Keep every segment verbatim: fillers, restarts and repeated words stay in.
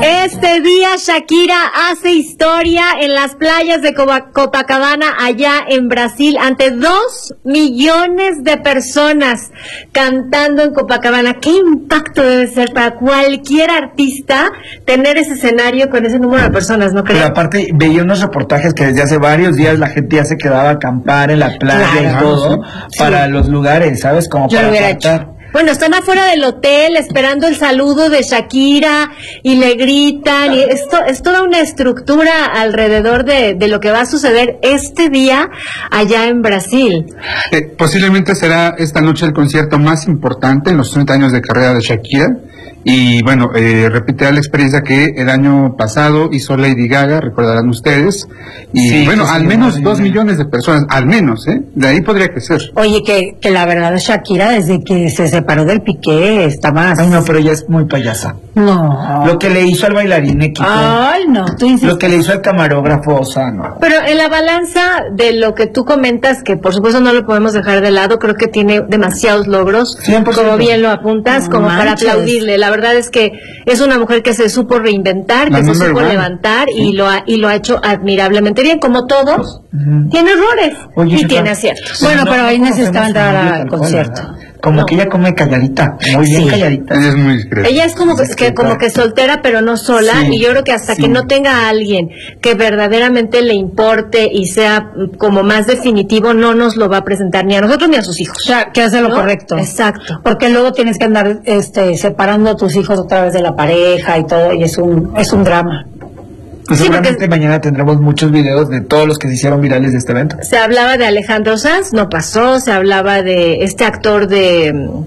Este día Shakira hace historia en las playas de Copacabana, allá en Brasil, ante dos millones de personas cantando en Copacabana. ¿Qué impacto debe ser para cualquier artista tener ese escenario con ese número de personas, no creo? Pero aparte, veía unos reportajes que desde hace varios días la gente ya se quedaba a acampar en la playa, claro, y todo, sí, para sí. los lugares, ¿sabes? Como Yo para lo hubiera cantar. Hecho. Bueno, están afuera del hotel esperando el saludo de Shakira y le gritan, y esto es toda una estructura alrededor de, de lo que va a suceder este día allá en Brasil. Eh, posiblemente será esta noche el concierto más importante en los treinta años de carrera de Shakira. Y bueno, eh, repetirá la experiencia que el año pasado hizo Lady Gaga, recordarán ustedes, y sí, bueno, al menos dos millones de personas, al menos, ¿eh? De ahí podría crecer. Oye, que, que la verdad Shakira, desde que se separó del Piqué, está más... Ay, no, pero ella es muy payasa. No. Lo que le hizo al bailarín equipo. Ay, no, tú dices... Lo que le hizo al camarógrafo, o sea, no. Pero en la balanza de lo que tú comentas, que por supuesto no lo podemos dejar de lado, creo que tiene demasiados logros, cien por ciento. Como bien lo apuntas, no como manches. Para aplaudirle. La verdad es que es una mujer que se supo reinventar, que se supo one. levantar, sí. y lo ha y lo ha hecho admirablemente bien, como todos. Uh-huh. Tiene errores. Oye, y tiene aciertos. Bueno, no, pero ahí no necesitaba entrar al concierto. Cual, como no. que ella come calladita, muy bien sí. calladita. Ella es muy discreta. Ella es como que, que como que soltera, pero no sola, sí. y yo creo que hasta sí. que no tenga a alguien que verdaderamente le importe y sea como más definitivo, no nos lo va a presentar ni a nosotros ni a sus hijos. O sea, que hace lo ¿no? correcto. Exacto. Porque luego tienes que andar este separando a tus hijos otra vez de la pareja y todo, y es un es un drama. Pues sí, seguramente porque mañana tendremos muchos videos de todos los que se hicieron virales de este evento. Se hablaba de Alejandro Sanz, no pasó. Se hablaba de este actor de...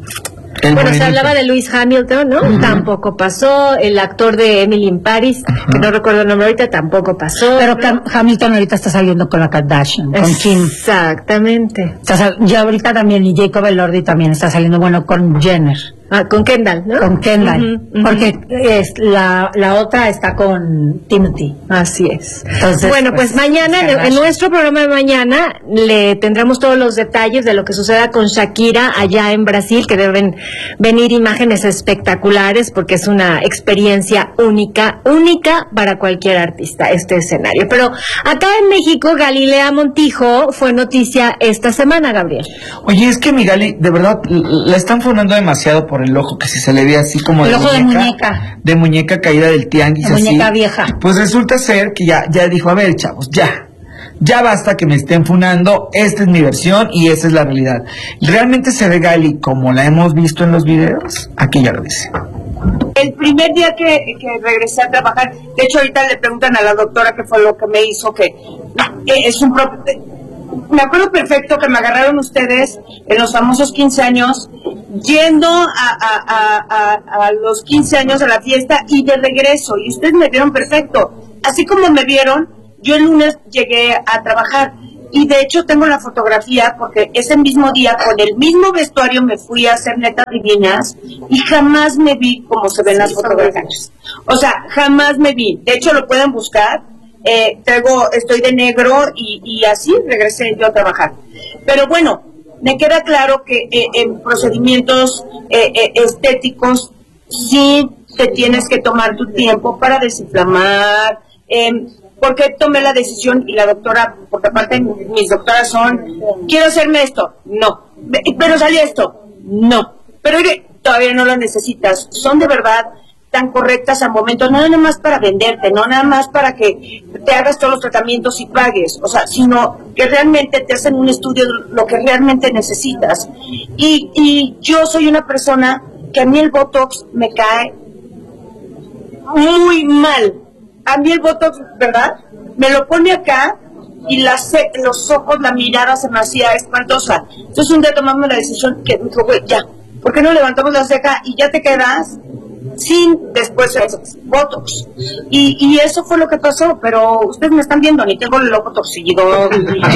El bueno, se hablaba de Lewis Hamilton, ¿no? Uh-huh. Tampoco pasó. El actor de Emily in Paris, uh-huh. que no recuerdo el nombre ahorita, tampoco pasó. Pero ¿no? Hamilton ahorita está saliendo con la Kardashian, con Kim. Exactamente. Ya ahorita también, y Jacob Elordi también está saliendo, bueno, con Jenner. Ah, con Kendall, ¿no? Con Kendall, uh-huh, uh-huh. porque es la la otra está con Timothy. Así es. Entonces, bueno, pues, pues mañana, en, en nuestro programa de mañana, le tendremos todos los detalles de lo que suceda con Shakira allá en Brasil, que deben venir imágenes espectaculares, porque es una experiencia única, única para cualquier artista, este escenario. Pero acá en México, Galilea Montijo fue noticia esta semana, Gabriel. Oye, es que mi Gali, de verdad, la están fonando demasiado por el ojo, que si se le ve así como el de ojo muñeca, de muñeca, de muñeca caída del tianguis, de así, muñeca vieja. Pues resulta ser que ya, ya dijo, a ver, chavos, ya, ya basta que me estén funando, esta es mi versión y esta es la realidad. ¿Realmente se ve Gali como la hemos visto en los videos? Aquí ya lo dice. El primer día que, que regresé a trabajar, de hecho ahorita le preguntan a la doctora qué fue lo que me hizo, que es un pro... Me acuerdo perfecto que me agarraron ustedes en los famosos quince años, yendo a, a, a, a, a los quince años a la fiesta y de regreso, y ustedes me vieron perfecto. Así como me vieron, yo el lunes llegué a trabajar, y de hecho tengo la fotografía, porque ese mismo día, con el mismo vestuario, me fui a hacer Netas Divinas, y jamás me vi como se ven las fotografías. O sea, jamás me vi. De hecho, lo pueden buscar. Eh, traigo, estoy de negro y, y así regresé yo a trabajar. Pero bueno, me queda claro que eh, en procedimientos eh, eh, estéticos sí te tienes que tomar tu tiempo para desinflamar. Eh, ¿Por qué tomé la decisión? Y la doctora, porque aparte mis doctoras son, quiero hacerme esto, no. Pero salió esto, no. Pero oye, todavía no lo necesitas. Son de verdad tan correctas a momentos, no nada más para venderte, no nada más para que te hagas todos los tratamientos y pagues, o sea, sino que realmente te hacen un estudio de lo que realmente necesitas. Y, y yo soy una persona que a mí el Botox me cae muy mal. A mí el Botox, ¿verdad? Me lo pone acá y la se los ojos, la mirada se me hacía espantosa. Entonces un día tomamos la decisión que dijo, güey, ya, ¿por qué no levantamos la ceja y ya te quedas sin después Botox? Y, y eso fue lo que pasó, pero ustedes me están viendo, ni tengo el ojo torcido,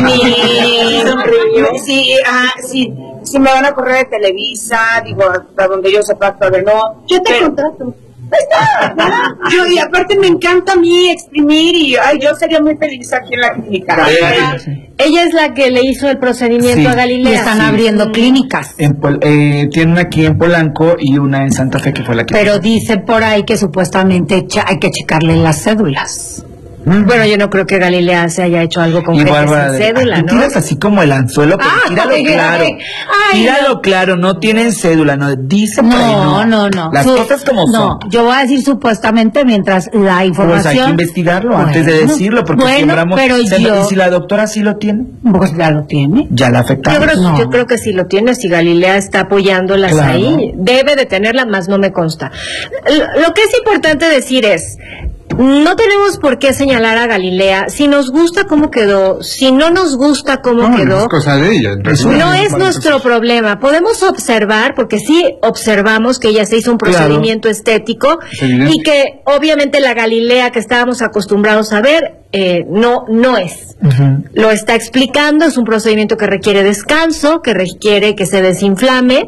ni si, ah, si, si me van a correr de Televisa, digo, hasta donde yo sepa, todavía no. Yo te pero, contrato. Yo, y aparte me encanta a mí exprimir y ay, yo sería muy feliz aquí en la clínica. Ella, ella es la que le hizo el procedimiento Sí. a Galilea. Y están Sí. abriendo clínicas. En Pol- eh, tienen una aquí en Polanco y una en Santa Fe que fue la que... Pero dice por ahí que supuestamente che- hay que checarle las cédulas. Bueno, yo no creo que Galilea se haya hecho algo con Y gente Bárbara, sin de- cédula, tú ¿no? tiras así como el anzuelo, pero Ah, tíralo ay, claro. ay, ay, tíralo no. claro, no tienen cédula, no, dice por ahí, No, no, no. Las Su- cosas como no, son. yo voy a decir supuestamente mientras la información... Pues hay que investigarlo antes de Bueno, decirlo, porque bueno, si hablamos- pero se- yo... ¿y si la doctora sí lo tiene? Pues ya lo tiene. Ya la Yo afectamos. creo, No. yo creo que sí lo tiene, si Galilea está apoyándolas Claro. ahí, debe de tenerla, más no me consta. Lo, lo que es importante decir es, no tenemos por qué señalar a Galilea, si nos gusta cómo quedó, si no nos gusta cómo No, no quedó, es cosa de ella. en Eso realidad. no es Bueno, nuestro pues, problema. Podemos observar, porque sí observamos que ella se hizo un Claro. procedimiento estético Es evidente. y que obviamente la Galilea que estábamos acostumbrados a ver eh, no no es. Ujú. Lo está explicando, es un procedimiento que requiere descanso, que requiere que se desinflame.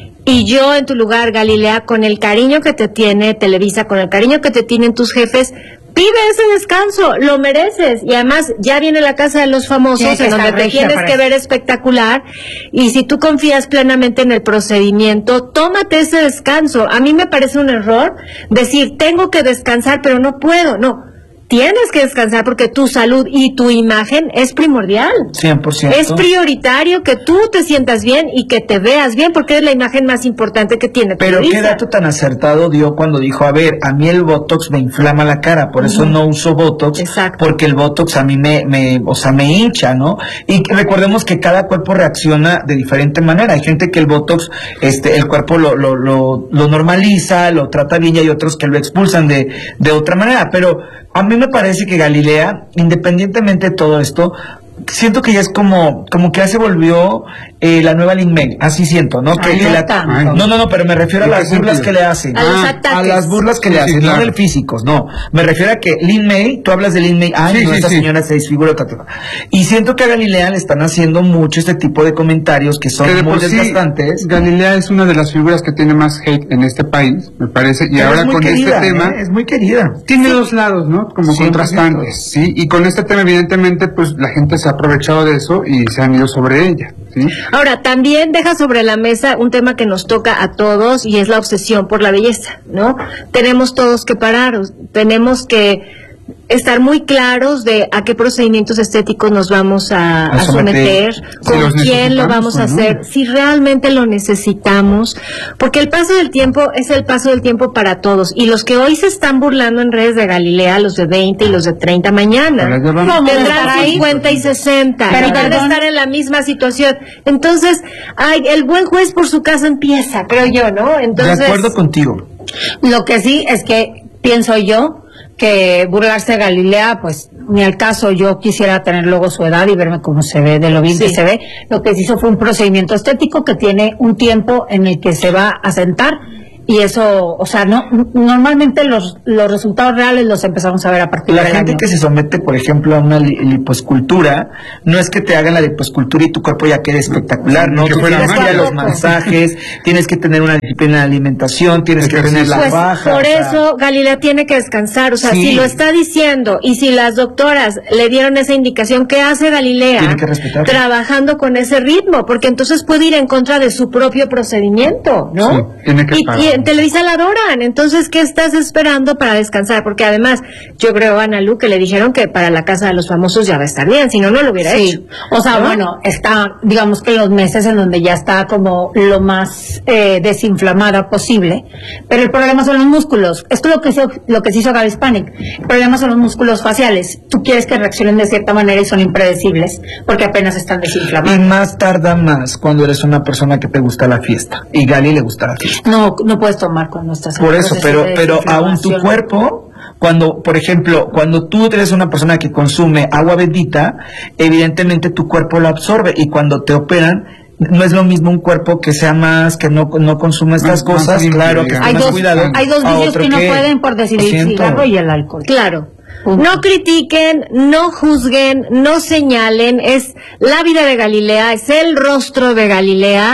Y yo en tu lugar, Galilea, con el cariño que te tiene Televisa, con el cariño que te tienen tus jefes, pide ese descanso, lo mereces. Y además ya viene la casa de los famosos, Tiene que en donde estar te regia tienes para que eso. ver espectacular. Y si tú confías plenamente en el procedimiento, tómate ese descanso. A mí me parece un error decir, tengo que descansar, pero no puedo. No, tienes que descansar porque tu salud y tu imagen es primordial. cien por ciento. Es prioritario que tú te sientas bien y que te veas bien, porque es la imagen más importante que tiene Pero Televisa. qué dato tan acertado dio cuando dijo, a ver, a mí el Botox me inflama la cara, por eso no uso Botox, Exacto. porque el Botox a mí me, me, o sea, me hincha, ¿no? Y que recordemos que cada cuerpo reacciona de diferente manera. Hay gente que el Botox, este, el cuerpo lo, lo, lo, lo normaliza, lo trata bien, y hay otros que lo expulsan de, de otra manera. Pero a mí me parece que Galilea, independientemente de todo esto, siento que ya es como, como que ya se volvió eh, la nueva Lin May, así siento, ¿no? Que, Ay, que no la- tanto. no, no, no, pero me refiero a ¿En qué las burlas sentido? que le hacen. A los Ah, ataques. a las burlas que le Sí, hacen, claro. no del físicos, no. Me refiero a que Lin May, tú hablas de Lin May, ay, Sí, no, sí, esta sí. señora se desfiguró, ta, ta, ta. Y siento que a Galilea le están haciendo mucho este tipo de comentarios que son Que de muy por sí, desgastantes. Galilea es una de las figuras que tiene más hate en este país, me parece, y Pero ahora es muy con querida, este tema ¿eh? Es muy querida. tiene dos lados, ¿no? Como cien por ciento. contrastantes, ¿sí? Y con este tema, evidentemente, pues la gente se ha aprovechado de eso y se han ido sobre ella, ¿sí? Ahora, también deja sobre la mesa un tema que nos toca a todos y es la obsesión por la belleza, ¿no? Tenemos todos que parar, tenemos que estar muy claros de a qué procedimientos estéticos nos vamos a, A a someter, someter. con Si los quién lo necesitamos vamos a o no. hacer, si realmente lo necesitamos, porque el paso del tiempo es el paso del tiempo para todos, y los que hoy se están burlando en redes de Galilea, los de veinte y los de treinta mañana, Pero ya vamos. ¿Cómo? tendrán estar ahí? cincuenta y sesenta, Pero y van a perdón. estar en la misma situación. Entonces, ay, el buen juez por su casa empieza, creo yo, ¿no? Entonces, De acuerdo contigo. Lo que sí es que pienso yo que burlarse de Galilea, pues ni al caso. Yo quisiera tener luego su edad y verme cómo se ve, de lo bien Sí. que se ve. Lo que se hizo fue un procedimiento estético que tiene un tiempo en el que se va a sentar. Y eso, o sea, no, normalmente los, los resultados reales los empezamos a ver a partir La del gente año. que se somete, por ejemplo, a una li- liposcultura, no es que te hagan la liposcultura y tu cuerpo ya quede espectacular, ¿no? Ni que Tú fuera tienes que ir a magia. los masajes, tienes que tener una disciplina de alimentación, tienes que tener la pues baja. por o sea, eso Galilea tiene que descansar, o sea, Sí. si lo está diciendo y si las doctoras le dieron esa indicación, ¿qué hace Galilea? Tiene que respetarlo. Trabajando con ese ritmo, porque entonces puede ir en contra de su propio procedimiento, ¿no? Sí, tiene que y, parar. y en Televisa la adoran, entonces ¿qué estás esperando para descansar? Porque además, yo creo a Ana Lu que le dijeron que para la casa de los famosos ya va a estar bien, si no, no lo hubiera Sí, hecho. o sea, ¿no? bueno, está, digamos que los meses en donde ya está como lo más eh, desinflamada posible, pero el problema son los músculos. Esto es lo que hizo, lo que se hizo Gaby Spanik. El problema son los músculos faciales. Tú quieres que reaccionen de cierta manera y son impredecibles, porque apenas están Y desinflamados. más tarda más cuando eres una persona que te gusta la fiesta. Y Gali le gusta la fiesta. No, no puedes tomar cuando estás en Por un eso, proceso pero, de pero aún tu desinflamación. cuerpo, cuando, por ejemplo, cuando tú eres una persona que consume agua bendita, evidentemente tu cuerpo lo absorbe, y cuando te operan, no es lo mismo un cuerpo que sea más, que no, no consume estas Más- más cosas, limpio, claro, que digamos. esté Hay más dos, cuidado. hay dos a vicios otro que no pueden, por decir lo el siento. cigarro y el alcohol. Claro. Punto. No critiquen, no juzguen, no señalen. Es la vida de Galilea, es el rostro de Galilea.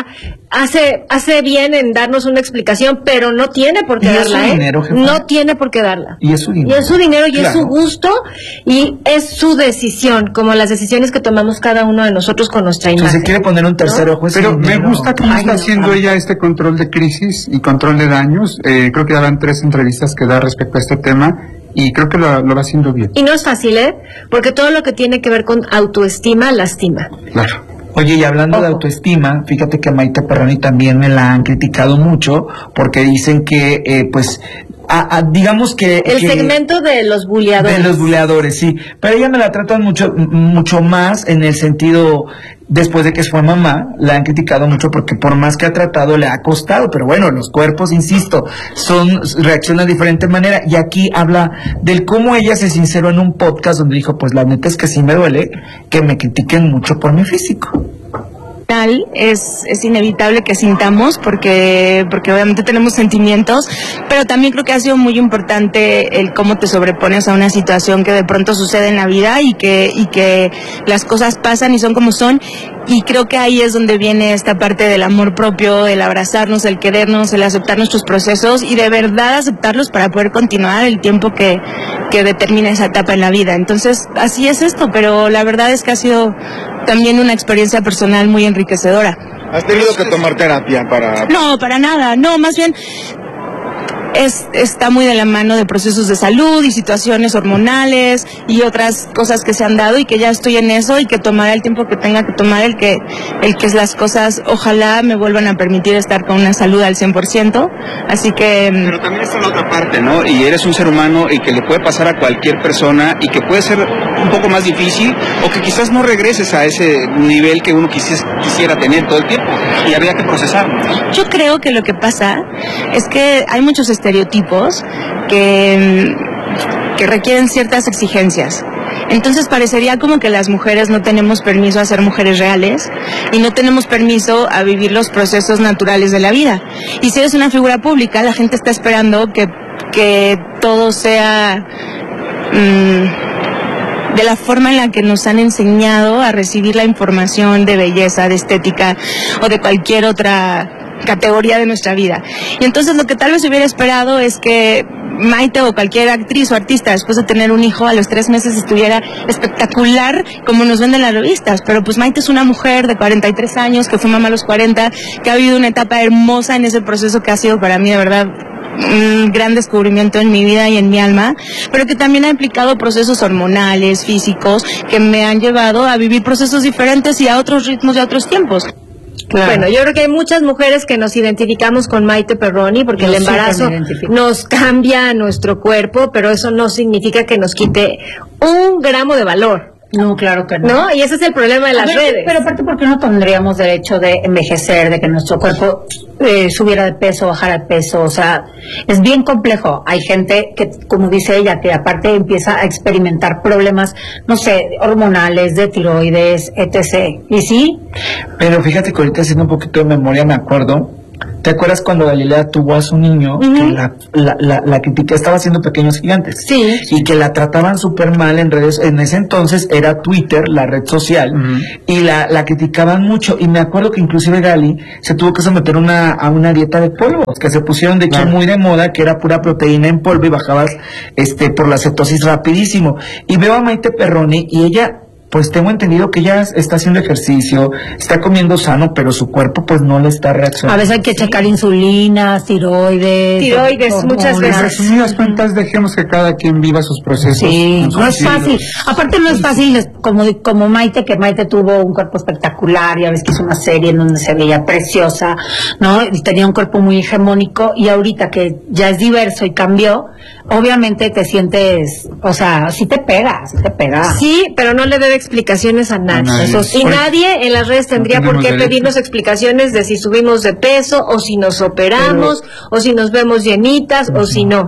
hace hace bien en darnos una explicación, pero no tiene por qué Y es su darla, ¿eh? dinero, jefa. No tiene por qué darla. Y es su dinero. Y es su dinero y Claro. es su gusto y es su decisión, como las decisiones que tomamos cada uno de nosotros con nuestra Si imagen. se quiere poner un tercer ¿No? ojo, es Pero su me dinero. gusta cómo Ay, está no, haciendo no. ella este control de crisis y control de daños. Eh, creo que ya van tres entrevistas que da respecto a este tema y creo que lo, lo va haciendo bien. Y no es fácil, ¿eh? Porque todo lo que tiene que ver con autoestima lastima. Claro. Oye, y hablando Ojo. de autoestima, fíjate que a Maite Perroni también me la han criticado mucho porque dicen que, eh, pues, a- a- digamos que... El que- segmento de los buleadores. De los buleadores, sí. Pero ella me la tratan mucho, m- mucho más en el sentido, después de que fue mamá, la han criticado mucho porque por más que ha tratado le ha costado, pero bueno, los cuerpos, insisto, son, reaccionan de diferente manera. Y aquí habla del cómo ella se sinceró en un podcast donde dijo, pues la neta es que sí me duele que me critiquen mucho por mi físico. Es, es inevitable que sintamos porque, porque obviamente tenemos sentimientos, pero también creo que ha sido muy importante el cómo te sobrepones a una situación que de pronto sucede en la vida y que, y que las cosas pasan y son como son, y creo que ahí es donde viene esta parte del amor propio, el abrazarnos, el querernos, el aceptar nuestros procesos y de verdad aceptarlos para poder continuar el tiempo que, que determina esa etapa en la vida. Entonces así es esto, pero la verdad es que ha sido también una experiencia personal muy enriquecedora. ¿Has tenido que tomar terapia para...? No, para nada, no, más bien es, está muy de la mano de procesos de salud y situaciones hormonales y otras cosas que se han dado y que ya estoy en eso y que tomará el tiempo que tenga que tomar el que, el que las cosas ojalá me vuelvan a permitir estar con una salud al cien por ciento, así que... Pero también está la otra parte, ¿no? Y eres un ser humano y que le puede pasar a cualquier persona y que puede ser un poco más difícil o que quizás no regreses a ese nivel que uno quisies, quisiera tener todo el tiempo y habría que procesarlo, ¿no? Yo creo que lo que pasa es que hay muchos estereotipos que, que requieren ciertas exigencias. Entonces parecería como que las mujeres no tenemos permiso a ser mujeres reales y no tenemos permiso a vivir los procesos naturales de la vida. Y si eres una figura pública, la gente está esperando que, que todo sea mmm, de la forma en la que nos han enseñado a recibir la información de belleza, de estética o de cualquier otra categoría de nuestra vida. Y entonces lo que tal vez hubiera esperado es que Maite o cualquier actriz o artista después de tener un hijo a los tres meses estuviera espectacular como nos venden las revistas, pero pues Maite es una mujer de cuarenta y tres años que fue mamá a los cuarenta, que ha vivido una etapa hermosa en ese proceso que ha sido para mí de verdad un gran descubrimiento en mi vida y en mi alma, pero que también ha implicado procesos hormonales, físicos, que me han llevado a vivir procesos diferentes y a otros ritmos y a otros tiempos. Claro. Bueno, yo creo que hay muchas mujeres que nos identificamos con Maite Perroni porque Yo el embarazo siempre me identifico. nos cambia nuestro cuerpo, pero eso no significa que nos quite un gramo de valor, No, claro que no. ¿no? Y ese es el problema de A las ver, redes. Pero aparte, ¿por qué no tendríamos derecho de envejecer, de que nuestro cuerpo eh, subiera de peso, bajara de peso? O sea, es bien complejo. Hay gente que, como dice ella, que aparte empieza a experimentar problemas, no sé, hormonales, de tiroides, etcétera. ¿Y sí? Pero fíjate que ahorita haciendo un poquito de memoria me acuerdo. ¿Te acuerdas cuando Galilea tuvo a su niño? Ujú. Que la, la, la, la critica, estaba haciendo Pequeños Gigantes. Sí. Y que la trataban súper mal en redes. En ese entonces era Twitter, la red social, Ujú. y la, la criticaban mucho. Y me acuerdo que inclusive Gali se tuvo que someter una, a una dieta de polvos, que se pusieron de hecho Claro. muy de moda, que era pura proteína en polvo y bajabas este por la cetosis rapidísimo. Y veo a Maite Perroni y ella... Pues tengo entendido que ella está haciendo ejercicio, está comiendo sano, pero su cuerpo pues no le está reaccionando. A veces hay que checar insulina, tiroides. Tiroides, hormonas. muchas En veces. resumidas cuentas, dejemos que cada quien viva sus procesos. Sí, en su no es estilo. fácil. Aparte no es fácil, es como, como Maite, que Maite tuvo un cuerpo espectacular, ya ves que hizo una serie en donde se veía preciosa, ¿no? Y tenía un cuerpo muy hegemónico, y ahorita que ya es diverso y cambió, obviamente te sientes, o sea, sí te pega, sí te pega. Sí, pero no le debe explicaciones a nadie. A nadie. Eso sí. Y Oye, nadie en las redes tendría no por qué tenemos derecho. pedirnos explicaciones de si subimos de peso o si nos operamos o si nos vemos llenitas o si no.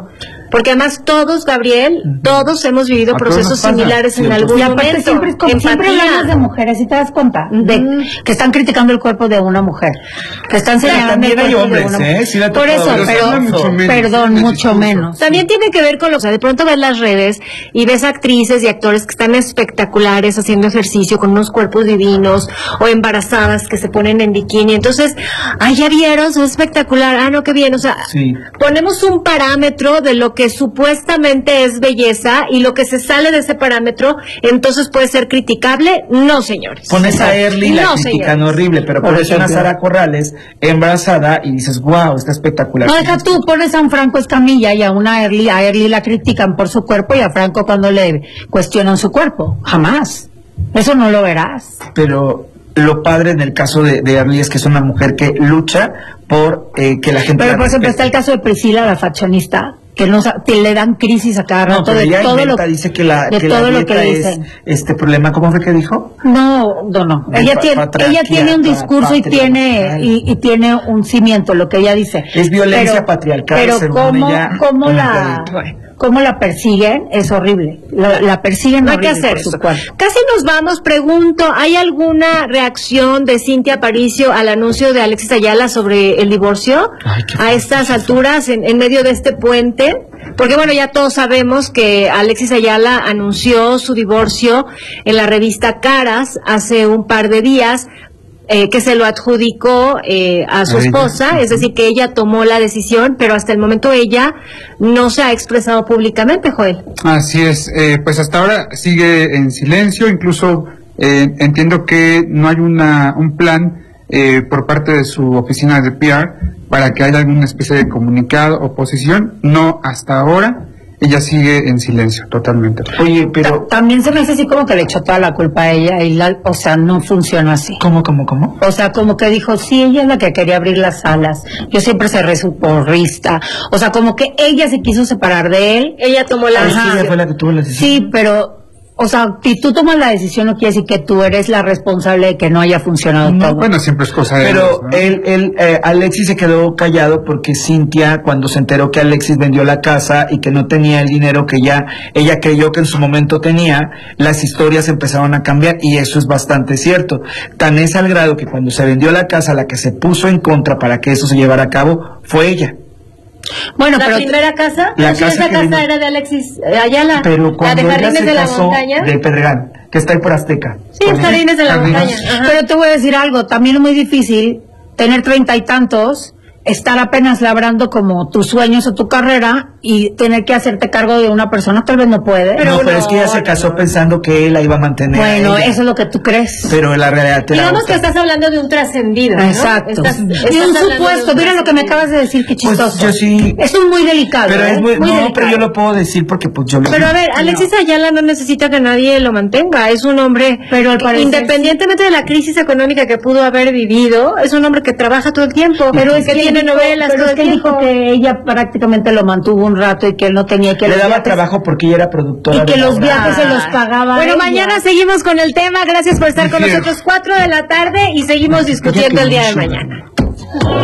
Porque además todos, Gabriel, uh-huh. todos hemos vivido a procesos similares en algún y aparte momento. Siempre, es como, siempre hablamos de mujeres, ¿sí te das cuenta? Uh-huh. De que están criticando el cuerpo de una mujer, que están señalando el cuerpo hombres, de una mujer. ¿eh? Sí, por eso, pero, mucho menos, perdón, mucho menos. También tiene que ver con los, o sea, de pronto ves las redes y ves actrices y actores que están espectaculares haciendo ejercicio con unos cuerpos divinos, o embarazadas que se ponen en bikini. Entonces, ay, ya vieron, es espectacular, ah, no, qué bien. O sea, sí. ponemos un parámetro de lo que supuestamente es belleza y lo que se sale de ese parámetro, entonces puede ser criticable. No, señores. Pones a Early y la no, critican señores. horrible, pero pones a Sara Corrales embarazada y dices, wow, está espectacular. No, deja tú, pones a un Franco Escamilla y a una Early, a Early la critican por su cuerpo y a Franco cuando le cuestionan su cuerpo. Jamás. Eso no lo verás. Pero lo padre en el caso de, de Early es que es una mujer que lucha por eh, que la gente... Pero por ejemplo está el caso de Priscila, la fashionista, que nos que le dan crisis a cada rato no, de todo inventa, lo dice que la de que todo la lo que le dicen. Este problema, ¿cómo fue que dijo? No, no, no. Ella tiene ella tiene un discurso y tiene y, y tiene un cimiento lo que ella dice. Es violencia pero, patriarcal. Pero cómo cómo la cómo la persiguen es horrible. La, la persiguen no hay que hacer eso. Casi nos vamos. Pregunto, ¿hay alguna reacción de Cintia Aparicio al anuncio de Alexis Ayala sobre el divorcio? Ay, a estas alturas, en, en medio de este puente? Porque bueno, ya todos sabemos que Alexis Ayala anunció su divorcio en la revista Caras hace un par de días. Eh, que se lo adjudicó eh, a su esposa, es decir, que ella tomó la decisión, pero hasta el momento ella no se ha expresado públicamente, Joel. Así es, eh, pues hasta ahora sigue en silencio, incluso eh, entiendo que no hay una un plan eh, por parte de su oficina de P R para que haya alguna especie de comunicado o posición, no hasta ahora. Ella sigue en silencio, totalmente. Oye, pero... También se me hace así como que le echó toda la culpa a ella, y la, o sea, no funciona así. ¿Cómo, cómo, cómo? O sea, como que dijo, sí, ella es la que quería abrir las alas. Yo siempre seré su porrista. O sea, como que ella se quiso separar de él. Ella tomó la decisión. Ella fue la que tuvo la decisión. Sí, pero... O sea, si tú tomas la decisión no quiere decir que tú eres la responsable de que no haya funcionado no, todo. Bueno, siempre es cosa de Pero ellos, ¿no? él, él, eh, Alexis se quedó callado porque Cintia, cuando se enteró que Alexis vendió la casa y que no tenía el dinero que ya ella creyó que en su momento tenía, las historias empezaron a cambiar y eso es bastante cierto. Tan es al grado que cuando se vendió la casa, la que se puso en contra para que eso se llevara a cabo fue ella. Bueno, la pero primera casa, la sí, casa esa casa vino, era de Alexis Ayala, pero cuando la de Jardines de la casó, Montaña, de Pedregal, que está ahí por Azteca. Sí, por Jardines de la Jardines. Montaña. Ajá. Pero te voy a decir algo, también es muy difícil tener treinta y tantos, estar apenas labrando como tus sueños o tu carrera y tener que hacerte cargo de una persona, tal vez no puede. Pero no, pero no, es que ella se casó no. pensando que él la iba a mantener. Bueno, a eso es lo que tú crees. Pero la realidad te Digamos que estás hablando de un trascendido, ¿no? Exacto. Estás, estás de un supuesto, mira lo que me acabas de decir, qué chistoso. Pues yo sí. Es un muy delicado. Pero ¿eh? es muy, muy no, delicado. pero yo lo puedo decir porque pues yo lo Pero a ver, Alexis Ayala no necesita que nadie lo mantenga, es un hombre, pero parecer, independientemente de la crisis económica que pudo haber vivido, es un hombre que trabaja todo el tiempo, pero es que, que tiene dijo, novelas pero todo es que el dijo tiempo. que ella prácticamente lo mantuvo un rato y que él no tenía que le daba viajes, trabajo porque ella era productora y que de los obra. viajes se los pagaba bueno, ella. Mañana seguimos con el tema, gracias por estar con nosotros, cuatro de la tarde y seguimos discutiendo el día de mañana.